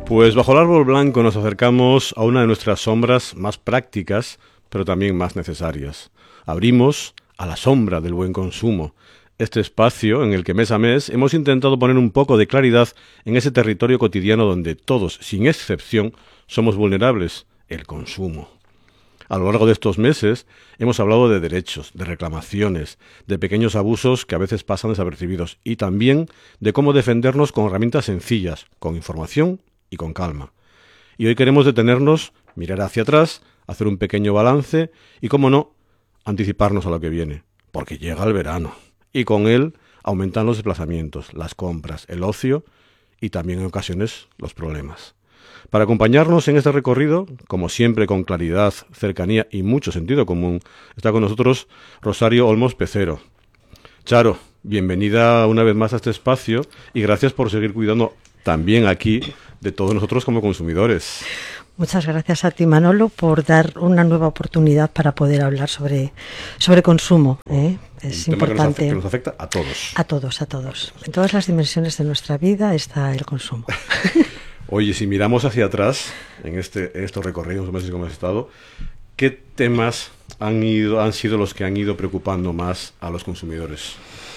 Pues bajo el árbol blanco nos acercamos a una de nuestras sombras más prácticas, pero también más necesarias. Abrimos a la sombra del buen consumo, este espacio en el que mes a mes hemos intentado poner un poco de claridad en ese territorio cotidiano donde todos, sin excepción, somos vulnerables, el consumo. A lo largo de estos meses hemos hablado de derechos, de reclamaciones, de pequeños abusos que a veces pasan desapercibidos y también de cómo defendernos con herramientas sencillas, con información y con calma. Y hoy queremos detenernos, mirar hacia atrás, hacer un pequeño balance y, cómo no, anticiparnos a lo que viene, porque llega el verano y con él aumentan los desplazamientos, las compras, el ocio y también en ocasiones los problemas. Para acompañarnos en este recorrido, como siempre con claridad, cercanía y mucho sentido común, está con nosotros Rosario Olmos Pecero. Charo, bienvenida una vez más a este espacio y gracias por seguir cuidando también aquí de todos nosotros como consumidores. Muchas gracias a ti, Manolo, por dar una nueva oportunidad para poder hablar sobre consumo. Es un importante. Tema que nos afecta a todos. A todos, a todos. En todas las dimensiones de nuestra vida está el consumo. Oye, si miramos hacia atrás, en estos recorridos, meses que hemos estado, ¿qué temas han sido los que han ido preocupando más a los consumidores?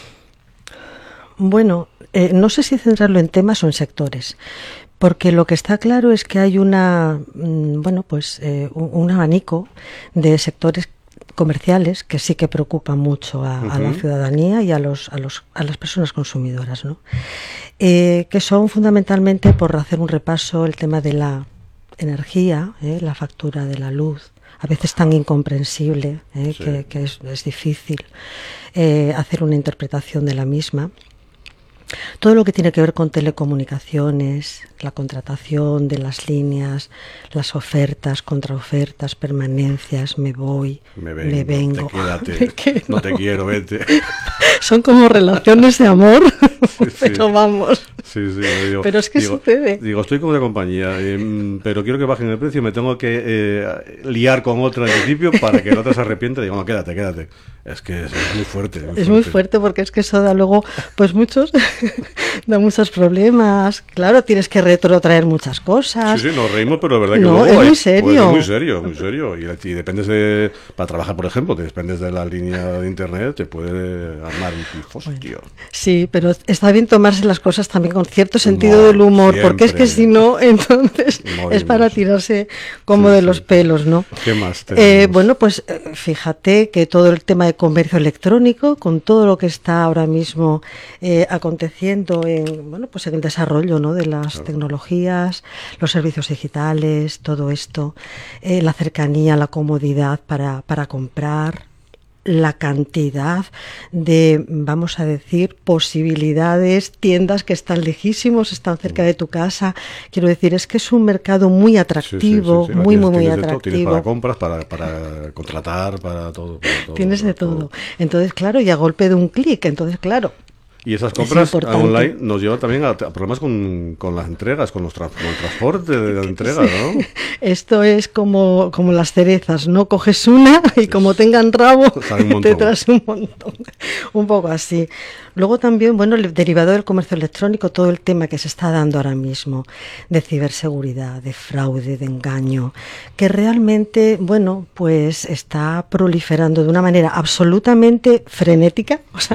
Bueno, no sé si centrarlo en temas o en sectores, porque lo que está claro es que hay un abanico de sectores comerciales que sí que preocupan mucho a la ciudadanía y a las personas consumidoras, ¿no? Que son fundamentalmente, por hacer un repaso, el tema de la energía, la factura de la luz, a veces tan incomprensible, sí, que es difícil hacer una interpretación de la misma. Todo lo que tiene que ver con telecomunicaciones, la contratación de las líneas, las ofertas, contraofertas, permanencias, me voy, me vengo. Quédate, no te quiero, vete. Son como relaciones de amor, sí, pero sí. Vamos. Sí, digo, pero es que sucede. Digo, estoy con una compañía, pero quiero que bajen el precio, me tengo que liar con otra al principio para que la otra se arrepienta y digo, no, quédate. Es que es muy fuerte. Es muy fuerte porque es que eso da luego, pues da muchos problemas. Claro, tienes que retrotraer muchas cosas. Sí, nos reímos, pero de verdad que no, luego es muy serio. Muy serio. Y dependes para trabajar, por ejemplo, dependes de la línea de internet, te puede armar un pifostio. Bueno, sí, pero está bien tomarse las cosas también con cierto sentido del humor, siempre. Porque es que si no, entonces es para tirarse como de los pelos, ¿no? ¿Qué más tenemos? Bueno, pues fíjate que todo el tema de comercio electrónico, con todo lo que está ahora mismo aconteciendo en el desarrollo, ¿no?, de las tecnologías, los servicios digitales, todo esto, la cercanía, la comodidad para comprar, la cantidad de, vamos a decir, posibilidades, tiendas que están lejísimos, están cerca de tu casa. Quiero decir, es que es un mercado muy atractivo, sí. Muy atractivo. Tienes para compras, para contratar, para todo. Tienes de todo. Entonces, claro, y a golpe de un clic, Y esas compras online nos llevan también a problemas con las entregas, con el transporte de la entrega, ¿no? Esto es como las cerezas, ¿no? Coges una y como tengan rabo, te traes un montón. Un poco así. Luego también, el derivado del comercio electrónico, todo el tema que se está dando ahora mismo de ciberseguridad, de fraude, de engaño, que realmente, pues está proliferando de una manera absolutamente frenética,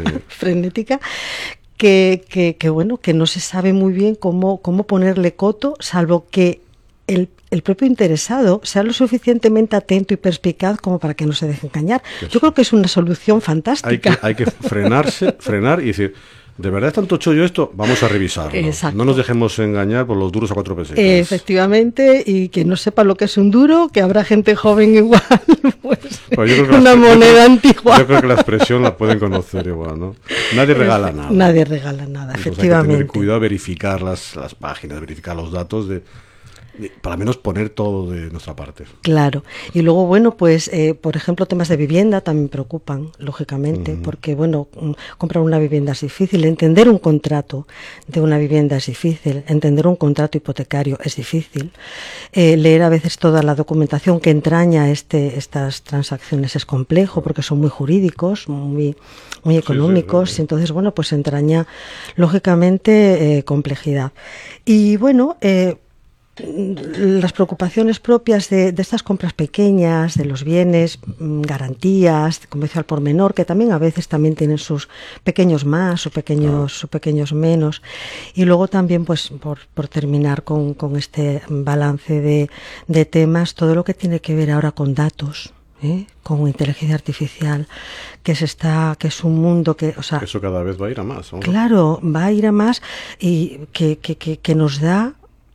que no se sabe muy bien cómo ponerle coto, salvo que el propio interesado sea lo suficientemente atento y perspicaz como para que no se deje engañar. Yo creo que es una solución fantástica. Hay que frenar y decir, ¿de verdad es tanto chollo esto? Vamos a revisarlo. Exacto. No nos dejemos engañar por los duros a 4 pesetas. Efectivamente, y que no sepa lo que es un duro, que habrá gente joven igual, una moneda antigua. Yo creo que la expresión la pueden conocer igual, ¿no? Nadie regala nada. Nadie regala nada, entonces efectivamente. Hay que tener cuidado, verificar las páginas, verificar los datos para menos poner todo de nuestra parte. Claro. Y luego, por ejemplo, temas de vivienda también preocupan, lógicamente, porque, comprar una vivienda es difícil, entender un contrato de una vivienda es difícil, entender un contrato hipotecario es difícil, leer a veces toda la documentación que entraña estas transacciones es complejo porque son muy jurídicos, muy económicos, sí. Entonces, pues entraña, lógicamente, complejidad. Y, las preocupaciones propias de estas compras pequeñas, de los bienes, garantías, de comercio al por menor, que también a veces también tienen sus pequeños más o pequeños menos. Y luego también, pues, por terminar con este balance de temas, todo lo que tiene que ver ahora con datos, con inteligencia artificial, que es un mundo que, o sea, eso cada vez va a ir a más, ¿no? Claro, va a ir a más y que nos da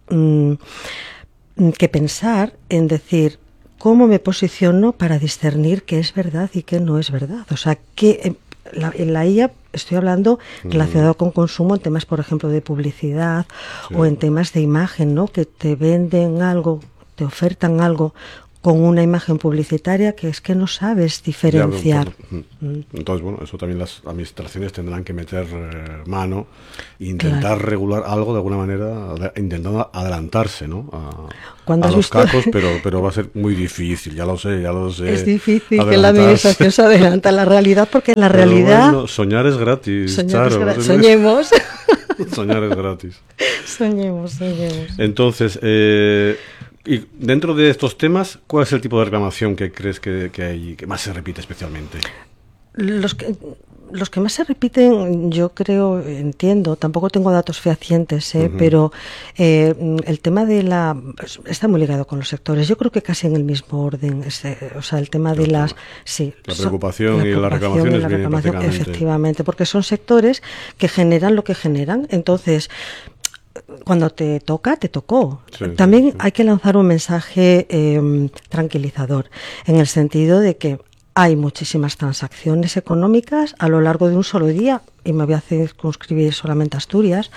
que pensar en decir cómo me posiciono para discernir qué es verdad y qué no es verdad. O sea, que en la IA estoy hablando relacionado con consumo en temas, por ejemplo, de publicidad o en temas de imagen, ¿no? Que te venden algo, te ofertan algo con una imagen publicitaria que es que no sabes diferenciar. Entonces, bueno, eso también las administraciones tendrán que meter mano e intentar regular algo de alguna manera, intentando adelantarse, ¿no? a los cacos, pero va a ser muy difícil, ya lo sé. Es difícil que la administración se adelante a la realidad, porque la realidad... Bueno, soñar es gratis, Soñemos. Soñar es gratis. Soñemos. Entonces, y dentro de estos temas, ¿cuál es el tipo de reclamación que crees que hay, que más se repite especialmente? Los que más se repiten, yo creo, entiendo, tampoco tengo datos fehacientes, pero el tema está muy ligado con los sectores. Yo creo que casi en el mismo orden. O sea, el tema de las... Sí, la preocupación y las reclamaciones vienen prácticamente. Efectivamente, porque son sectores que generan lo que generan. Entonces, cuando te toca, te tocó. También hay que lanzar un mensaje tranquilizador, en el sentido de que hay muchísimas transacciones económicas a lo largo de un solo día, y me voy a circunscribir solamente a Asturias,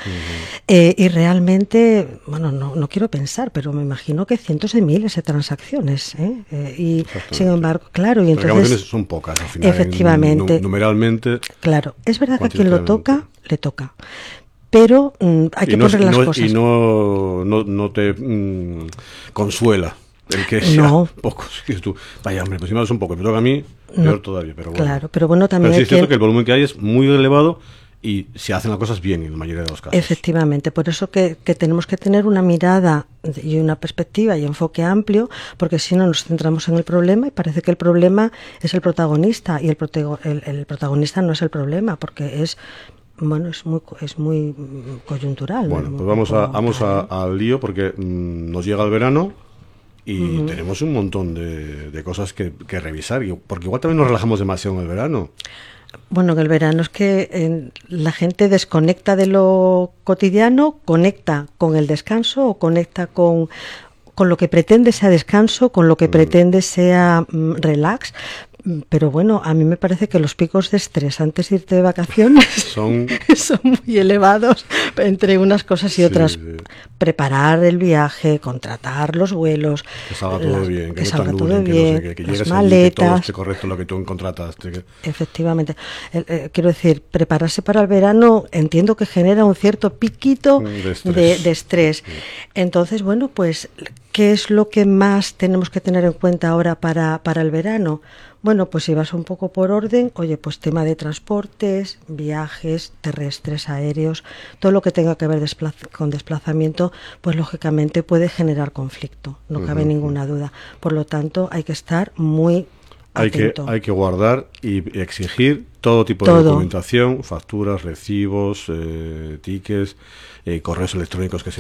y realmente, bueno, no quiero pensar, pero me imagino que cientos de miles de transacciones, y sin embargo, claro, y entonces... Reclamaciones son pocas, al final. Efectivamente. Numeralmente... Claro, es verdad que a quien lo toca, le toca. Pero hay que poner las cosas. Y no te consuela el que sea pocos. Tú, vaya, hombre, pues si me son pocos, me toca a mí, peor todavía. Pero bueno. Claro, pero bueno, también pero sí es cierto que el volumen que hay es muy elevado y se hacen las cosas bien en la mayoría de los casos. Efectivamente, por eso que tenemos que tener una mirada y una perspectiva y enfoque amplio, porque si no nos centramos en el problema y parece que el problema es el protagonista, y el protagonista no es el problema, porque es... Bueno, es muy coyuntural. Bueno, pues vamos al lío, porque nos llega el verano y tenemos un montón de cosas que revisar, porque igual también nos relajamos demasiado en el verano. Bueno, en el verano es que la gente desconecta de lo cotidiano, conecta con el descanso o conecta con lo que pretende sea descanso, con lo que pretende sea relax. Pero bueno, a mí me parece que los picos de estrés antes de irte de vacaciones son muy elevados entre unas cosas y otras. Preparar el viaje, contratar los vuelos, que salga todo bien, que salga todo bien, que las maletas, que todo esté correcto lo que tú contrataste. Efectivamente. Quiero decir, prepararse para el verano entiendo que genera un cierto piquito de estrés. Entonces, bueno, pues, ¿qué es lo que más tenemos que tener en cuenta ahora para el verano? Bueno, pues si vas un poco por orden, oye, pues tema de transportes, viajes terrestres, aéreos, todo lo que tenga que ver con desplazamiento, pues lógicamente puede generar conflicto, no cabe ninguna duda. Por lo tanto, hay que estar muy atento. Hay que guardar y exigir todo tipo de documentación, facturas, recibos, tickets, correos electrónicos que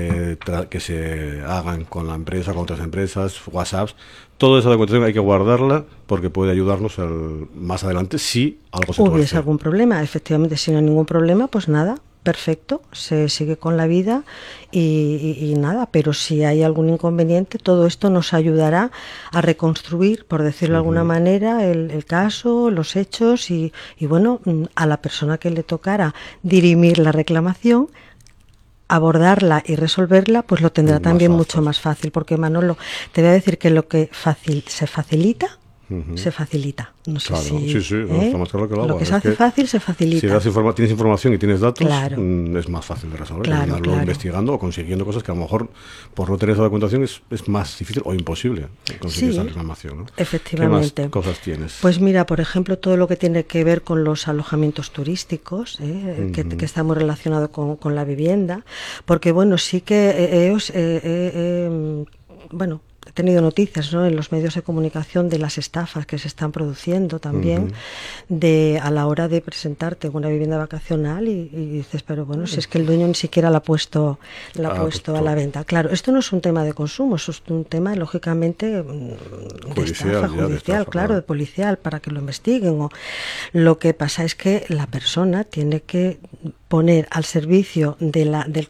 se hagan con la empresa, con otras empresas, WhatsApps. Toda esa documentación hay que guardarla porque puede ayudarnos más adelante si algo se tuerce. ¿Hubiese algún problema? Efectivamente, si no hay ningún problema, pues nada, perfecto, se sigue con la vida y nada, pero si hay algún inconveniente, todo esto nos ayudará a reconstruir, por decirlo de alguna manera, el caso, los hechos y bueno, a la persona que le tocara dirimir la reclamación, abordarla y resolverla, pues lo tendrá también mucho más fácil, porque Manolo, te voy a decir que lo que se facilita se facilita. No sé claro, si... sí, no está más claro que el agua. Lo que se hace fácil se facilita. Si tienes información y tienes datos, claro. Es más fácil de resolver. Claro. Investigando o consiguiendo cosas que a lo mejor por no tener esa documentación es más difícil o imposible conseguir esa reclamación, ¿no? Efectivamente. ¿Qué más cosas tienes? Pues mira, por ejemplo, todo lo que tiene que ver con los alojamientos turísticos, que está muy relacionado con la vivienda, porque bueno, sí que he tenido noticias, ¿no?, en los medios de comunicación de las estafas que se están produciendo también a la hora de presentarte una vivienda vacacional y dices, pero bueno, si es que el dueño ni siquiera la ha puesto a la venta. Claro, esto no es un tema de consumo, eso es un tema, lógicamente, judicial, claro, de policial, para que lo investiguen. O lo que pasa es que la persona tiene que poner al servicio de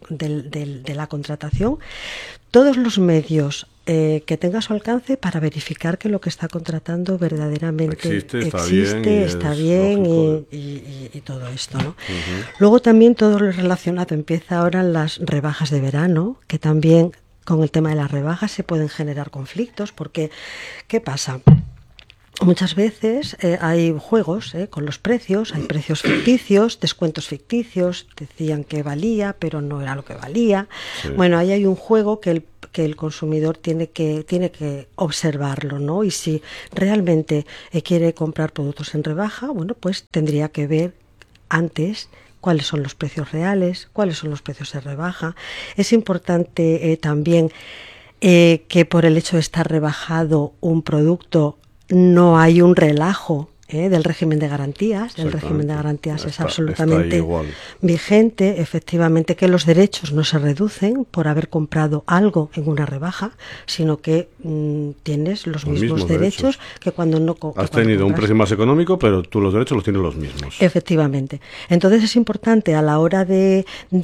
la contratación todos los medios que tenga a su alcance para verificar que lo que está contratando verdaderamente está bien y todo esto, ¿no? Luego también todo lo relacionado, empieza ahora las rebajas de verano, que también con el tema de las rebajas se pueden generar conflictos, porque ¿qué pasa? Muchas veces hay juegos con los precios, hay precios ficticios, descuentos ficticios, decían que valía, pero no era lo que valía. Sí. Bueno, ahí hay un juego que el consumidor tiene que observarlo, ¿no? Y si realmente quiere comprar productos en rebaja, bueno, pues tendría que ver antes cuáles son los precios reales, cuáles son los precios de rebaja. Es importante también que por el hecho de estar rebajado un producto no hay un relajo del régimen de garantías. El régimen de garantías es absolutamente vigente. Efectivamente, que los derechos no se reducen por haber comprado algo en una rebaja, sino que tienes los mismos derechos que cuando no compras. Has tenido un precio más económico, pero tú los derechos los tienes los mismos. Efectivamente. Entonces es importante a la hora de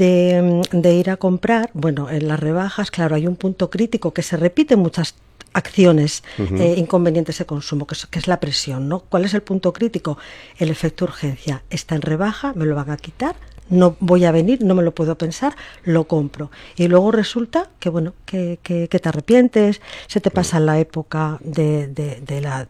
ir a comprar, bueno, en las rebajas, claro, hay un punto crítico que se repite en muchas acciones inconvenientes de consumo, que es la presión, ¿no? ¿Cuál es el punto crítico? El efecto urgencia. Está en rebaja, me lo van a quitar, no voy a venir, no me lo puedo pensar, lo compro. Y luego resulta que, bueno, que te arrepientes, se te pasa la época de la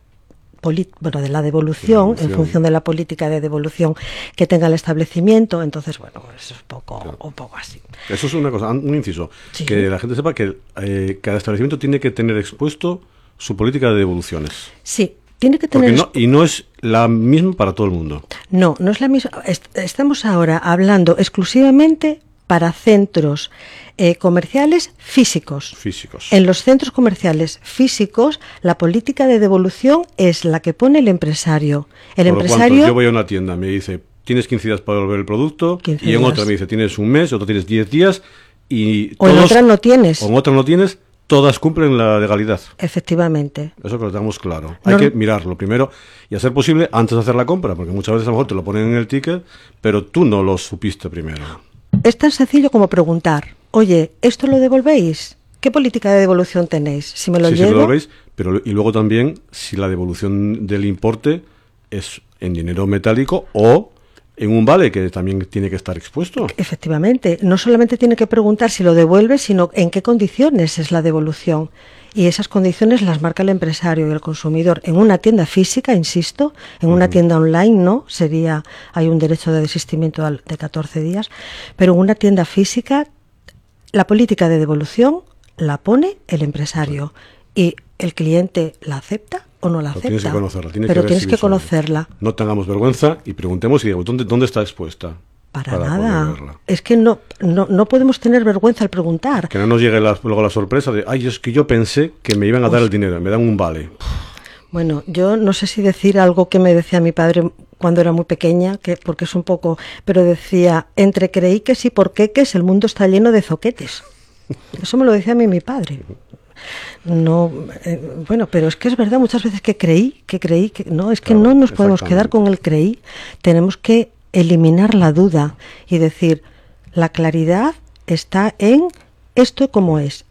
devolución, en función de la política de devolución que tenga el establecimiento. Entonces, bueno, eso es un poco así. Eso es una cosa, un inciso, que la gente sepa que cada establecimiento tiene que tener expuesto su política de devoluciones. Sí, tiene que tener... y no es la misma para todo el mundo. No es la misma. Estamos ahora hablando exclusivamente para centros comerciales físicos. En los centros comerciales físicos, la política de devolución es la que pone el empresario. Yo voy a una tienda, me dice, tienes 15 días para devolver el producto, y en otra me dice, tienes un mes, otro tienes 10 días, o en otra no tienes. O en otra no tienes, todas cumplen la legalidad. Efectivamente. Eso que lo tengamos claro. Hay que mirarlo primero y, a ser posible, antes de hacer la compra, porque muchas veces a lo mejor te lo ponen en el ticket, pero tú no lo supiste primero. Es tan sencillo como preguntar, oye, ¿esto lo devolvéis? ¿Qué política de devolución tenéis? Si me lo llevo... Sí, lo devolvéis, y luego también si la devolución del importe es en dinero metálico o en un vale, que también tiene que estar expuesto. Efectivamente, no solamente tiene que preguntar si lo devuelve, sino en qué condiciones es la devolución. Y esas condiciones las marca el empresario y el consumidor. En una tienda física, insisto, en una tienda online no, hay un derecho de desistimiento de 14 días, pero en una tienda física la política de devolución la pone el empresario y el cliente la acepta o no la acepta. Tienes que conocerla, tienes que conocerla. No tengamos vergüenza y preguntemos ¿dónde está expuesta? Para nada. Es que no podemos tener vergüenza al preguntar. Que no nos llegue luego la sorpresa de, es que yo pensé que me iban a dar el dinero, me dan un vale. Bueno, yo no sé si decir algo que me decía mi padre cuando era muy pequeña, porque es un poco, pero decía, entre creíques y porqueques el mundo está lleno de zoquetes. Eso me lo decía a mí mi padre. No, pero es que es verdad, muchas veces que creí, no, es que no nos podemos quedar con el creí, tenemos que eliminar la duda y decir, la claridad está en esto cómo es,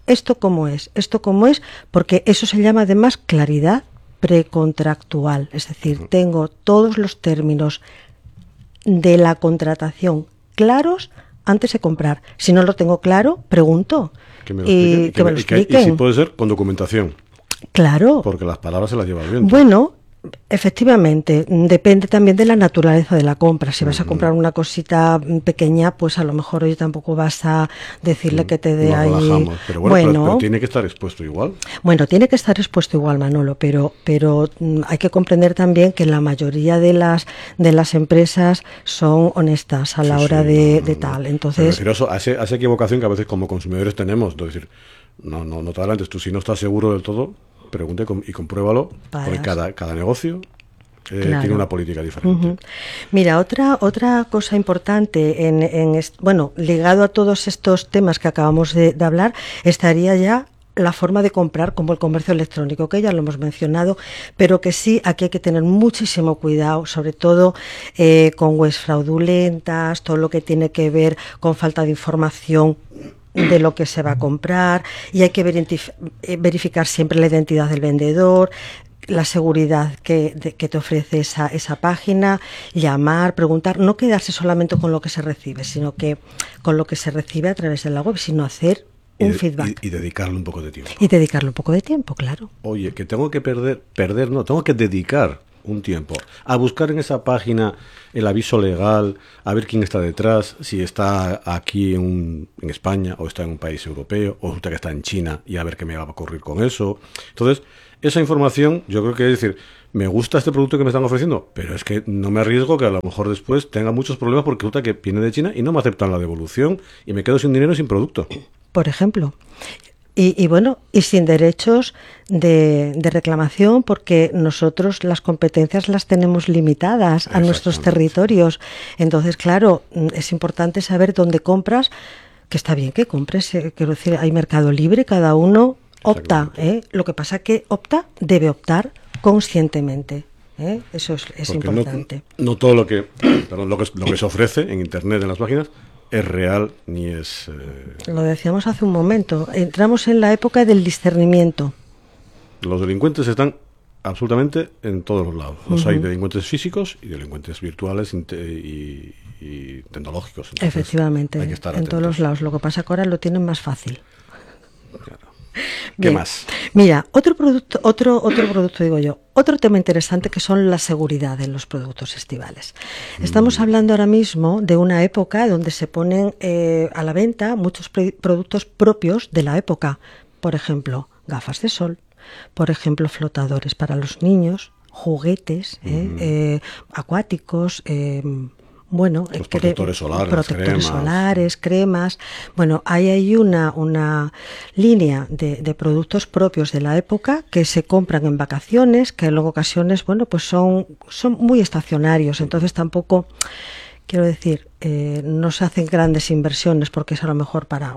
porque eso se llama además claridad precontractual, es decir, tengo todos los términos de la contratación claros antes de comprar. Si no lo tengo claro, pregunto que me lo expliquen. Y si puede ser con documentación. Claro. Porque las palabras se las lleva el viento. Bueno, Efectivamente, depende también de la naturaleza de la compra. Si vas a comprar una cosita pequeña, pues a lo mejor hoy tampoco vas a decirle que te dé Nos ahí. relajamos. Pero bueno, pero tiene que estar expuesto igual. Bueno, tiene que estar expuesto igual, Manolo, pero hay que comprender también que la mayoría de las empresas son honestas a la hora de tal. Entonces, me refiero a esa equivocación que a veces como consumidores tenemos, de decir, no te adelantes, tú si no estás seguro del todo, pregunte y compruébalo, porque cada negocio claro, tiene una política diferente. Mira, otra cosa importante, bueno, ligado a todos estos temas que acabamos de hablar, estaría ya la forma de comprar como el comercio electrónico, que ya lo hemos mencionado, pero que sí, aquí hay que tener muchísimo cuidado, sobre todo con webs fraudulentas, todo lo que tiene que ver con falta de información de lo que se va a comprar, y hay que verificar siempre la identidad del vendedor, la seguridad que te ofrece esa página, llamar, preguntar, no quedarse solamente con lo que se recibe, sino que con lo que se recibe a través de la web, sino hacer un feedback. Y dedicarle un poco de tiempo. Y dedicarle un poco de tiempo, claro. Oye, que tengo que tengo que dedicar un tiempo a buscar en esa página el aviso legal, a ver quién está detrás, si está aquí en España o está en un país europeo o resulta que está en China, y a ver qué me va a ocurrir con eso. Entonces, esa información, yo creo que es decir, me gusta este producto que me están ofreciendo, pero es que no me arriesgo que a lo mejor después tenga muchos problemas porque resulta que viene de China y no me aceptan la devolución y me quedo sin dinero y sin producto. Por ejemplo. Y bueno, y sin derechos de reclamación, porque nosotros las competencias las tenemos limitadas a nuestros territorios. Entonces, claro, es importante saber dónde compras, que está bien que compres, quiero decir, hay mercado libre, cada uno opta, lo que pasa es que debe optar conscientemente. Eso es importante. No todo lo que se ofrece en internet, en las páginas, es real ni es... Lo decíamos hace un momento, entramos en la época del discernimiento. Los delincuentes están absolutamente en todos los lados. Los hay delincuentes físicos y delincuentes virtuales y tecnológicos. Entonces, efectivamente, hay que estar en atentos. todos los lados. Lo que pasa es que ahora lo tienen más fácil. Claro. Bien. ¿Qué más? Mira, otro tema interesante, que son la seguridad en los productos estivales. Estamos hablando ahora mismo de una época donde se ponen a la venta muchos productos propios de la época. Por ejemplo, gafas de sol, por ejemplo, flotadores para los niños, juguetes acuáticos, bueno, los protectores solares, cremas. Bueno, hay una línea de productos propios de la época que se compran en vacaciones, que en ocasiones, bueno, pues son muy estacionarios. Entonces tampoco, quiero decir, no se hacen grandes inversiones, porque es a lo mejor para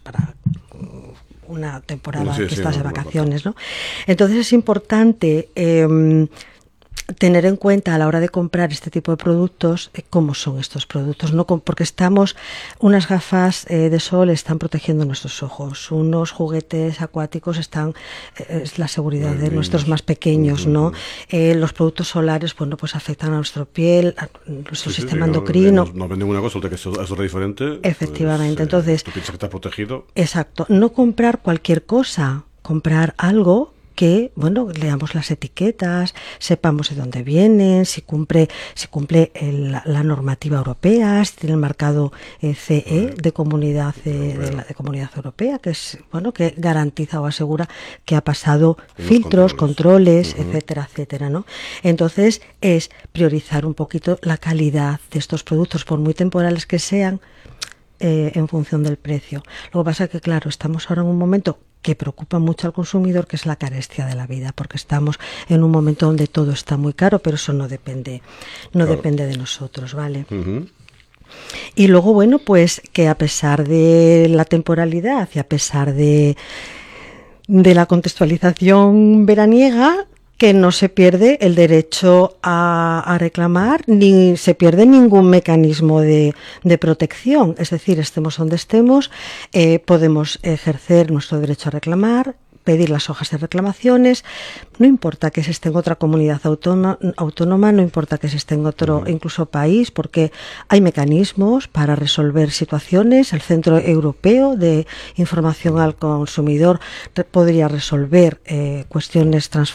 una temporada que estás de vacaciones, ¿no? Entonces es importante tener en cuenta a la hora de comprar este tipo de productos cómo son estos productos, no porque unas gafas de sol están protegiendo nuestros ojos, unos juguetes acuáticos es la seguridad de nuestros más pequeños, ¿no? Los productos solares, bueno, pues afectan a nuestra piel, a nuestro sistema endocrino. Nos venden una cosa, otra que es otra diferente. Efectivamente, pues, entonces tú piensas que estás protegido. Exacto, no comprar cualquier cosa, comprar algo que, bueno, leamos las etiquetas, sepamos de dónde vienen, si cumple la normativa europea, si tiene el marcado CE de comunidad de comunidad europea, que es, bueno, que garantiza o asegura que ha pasado filtros, controles, etcétera, etcétera, ¿no? Entonces es priorizar un poquito la calidad de estos productos, por muy temporales que sean, en función del precio. Lo que pasa es que, claro, estamos ahora en un momento que preocupa mucho al consumidor, que es la carestía de la vida, porque estamos en un momento donde todo está muy caro, pero eso no depende de nosotros, ¿vale? Y luego, bueno, pues que a pesar de la temporalidad y a pesar de la contextualización veraniega, que no se pierde el derecho a reclamar, ni se pierde ningún mecanismo de protección. Es decir, estemos donde estemos, podemos ejercer nuestro derecho a reclamar, pedir las hojas de reclamaciones, no importa que se esté en otra comunidad autónoma, no importa que se esté en otro incluso país, porque hay mecanismos para resolver situaciones. El Centro Europeo de Información al Consumidor podría resolver cuestiones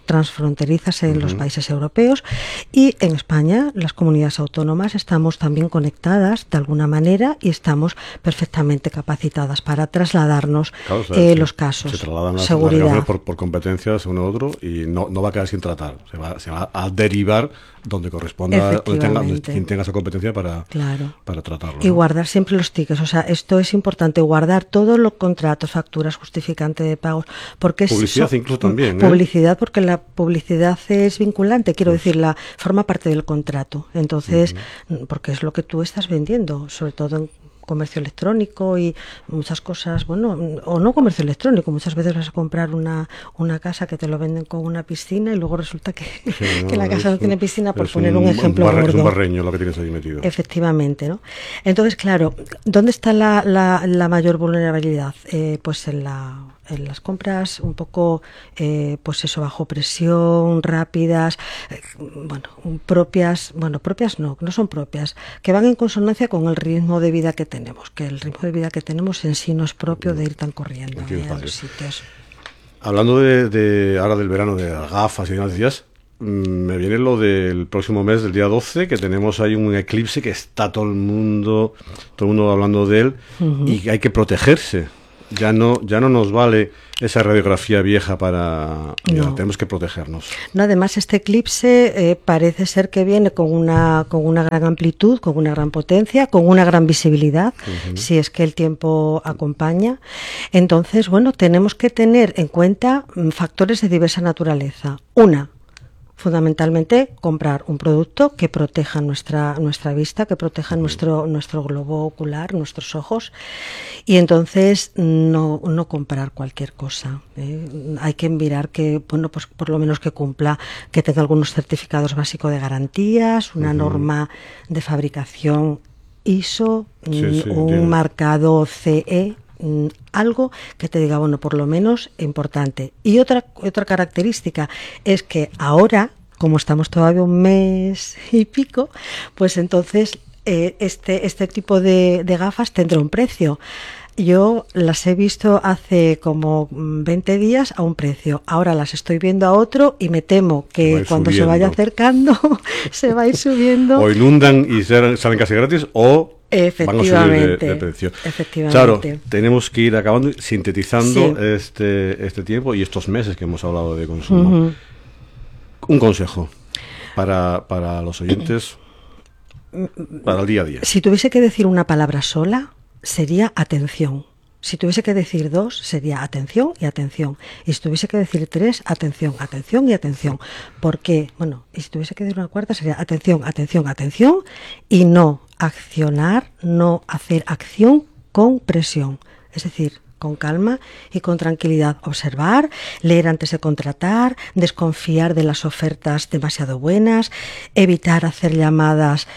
transfronterizas en los países europeos, y en España las comunidades autónomas estamos también conectadas de alguna manera y estamos perfectamente capacitadas para trasladarnos los casos. Se trasladan seguridad. Las por competencias uno a otro y no va a quedar sin tratar, se va a derivar donde corresponda, quien tenga esa competencia para tratarlo. Y guardar siempre los tickets, o sea, esto es importante, guardar todos los contratos, facturas, justificante de pagos, porque publicidad incluso también. Publicidad, porque la publicidad es vinculante, quiero decir, forma parte del contrato, entonces, porque es lo que tú estás vendiendo, sobre todo en comercio electrónico y muchas cosas, bueno, o no comercio electrónico, muchas veces vas a comprar una casa que te lo venden con una piscina y luego resulta que la casa no tiene piscina, por poner un ejemplo gordo. Es un barreño lo que tienes ahí metido. Efectivamente, ¿no? Entonces, claro, ¿dónde está la mayor vulnerabilidad? Pues en las compras un poco, pues eso, bajo presión, rápidas, propias no son propias, que van en consonancia con el ritmo de vida que tenemos, que el ritmo de vida que tenemos en sí no es propio de ir tan corriendo a los sitios. Hablando de ahora del verano, de las gafas y demás días, me viene lo del próximo mes, del día 12, que tenemos ahí un eclipse que está todo el mundo hablando de él, y hay que protegerse. Ya no nos vale esa radiografía vieja tenemos que protegernos. No, además este eclipse parece ser que viene con una gran amplitud, con una gran potencia, con una gran visibilidad, si es que el tiempo acompaña. Entonces, bueno, tenemos que tener en cuenta factores de diversa naturaleza. Fundamentalmente comprar un producto que proteja nuestra vista, que proteja nuestro globo ocular, nuestros ojos, y entonces no comprar cualquier cosa. Hay que mirar que, bueno, pues por lo menos que cumpla, que tenga algunos certificados básicos de garantías, una norma de fabricación ISO, un marcado CE, algo que te diga, bueno, por lo menos importante. Y otra característica es que ahora, como estamos todavía un mes y pico, pues entonces este tipo de gafas tendrá un precio. Yo las he visto hace como 20 días a un precio, ahora las estoy viendo a otro y me temo que cuando se vaya acercando se va a ir subiendo. O inundan y salen casi gratis, o van a subir de precio. Claro, tenemos que ir acabando, sintetizando este tiempo y estos meses que hemos hablado de consumo. Un consejo para los oyentes, para el día a día. Si tuviese que decir una palabra sola, sería atención. Si tuviese que decir 2, sería atención y atención. Y si tuviese que decir 3, atención, atención y atención. ¿Por qué? Bueno, y si tuviese que decir una cuarta, sería atención, atención, atención, y no accionar, no hacer acción con presión. Es decir, con calma y con tranquilidad. Observar, leer antes de contratar, desconfiar de las ofertas demasiado buenas, evitar hacer llamadas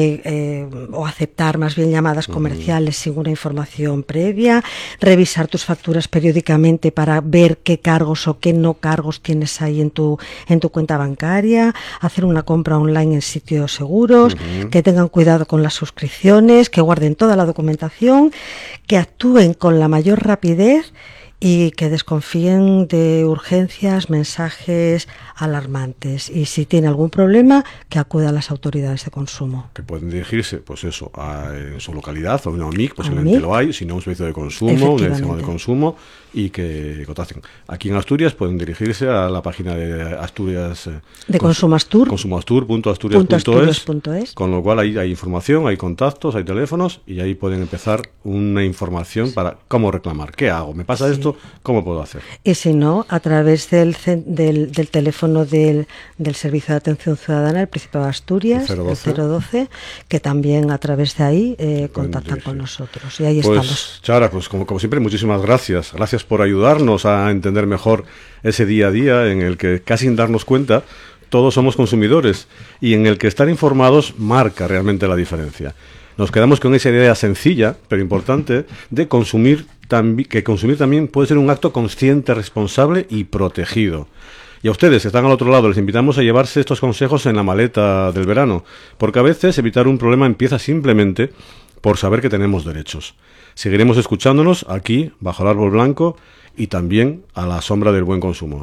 o aceptar más bien llamadas comerciales sin una información previa, revisar tus facturas periódicamente para ver qué cargos o qué no cargos tienes ahí en tu cuenta bancaria, hacer una compra online en sitios seguros, que tengan cuidado con las suscripciones, que guarden toda la documentación, que actúen con la mayor rapidez y que desconfíen de urgencias, mensajes alarmantes. Y si tiene algún problema, que acuda a las autoridades de consumo. Que pueden dirigirse, pues eso, en su localidad, o a una OMIC, posiblemente lo hay, si no un servicio de consumo, un centro de consumo, y que contacten. Aquí en Asturias pueden dirigirse a la página de Asturias... de Consumastur. Consumastur.asturias.es, con lo cual ahí hay información, hay contactos, hay teléfonos, y ahí pueden empezar una información para cómo reclamar. ¿Qué hago? ¿Me pasa esto? ¿Cómo puedo hacer? Y si no, a través del teléfono del Servicio de Atención Ciudadana del Principado de Asturias, el 012, que también a través de ahí contactan con nosotros. Y ahí estamos. Chara, pues como siempre, muchísimas gracias. Gracias por ayudarnos a entender mejor ese día a día en el que, casi sin darnos cuenta, todos somos consumidores y en el que estar informados marca realmente la diferencia. Nos quedamos con esa idea sencilla, pero importante, de consumir también puede ser un acto consciente, responsable y protegido. Y a ustedes que están al otro lado, les invitamos a llevarse estos consejos en la maleta del verano, porque a veces evitar un problema empieza simplemente por saber que tenemos derechos. Seguiremos escuchándonos aquí, bajo el árbol blanco, y también a la sombra del buen consumo.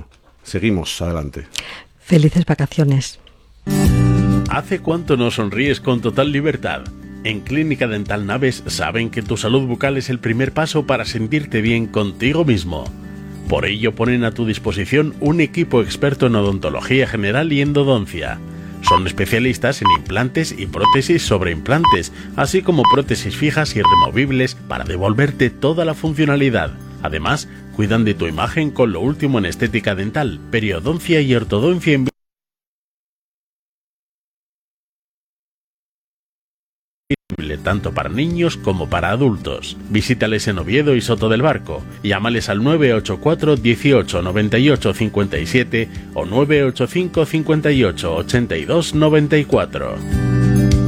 Seguimos adelante. Felices vacaciones. ¿Hace cuánto no sonríes con total libertad? En Clínica Dental Naves saben que tu salud bucal es el primer paso para sentirte bien contigo mismo. Por ello ponen a tu disposición un equipo experto en odontología general y endodoncia. Son especialistas en implantes y prótesis sobre implantes, así como prótesis fijas y removibles para devolverte toda la funcionalidad. Además, cuidan de tu imagen con lo último en estética dental, periodoncia y ortodoncia tanto para niños como para adultos. Visítales en Oviedo y Soto del Barco. Llámales al 984 18 98 57 o 985 58 82 94.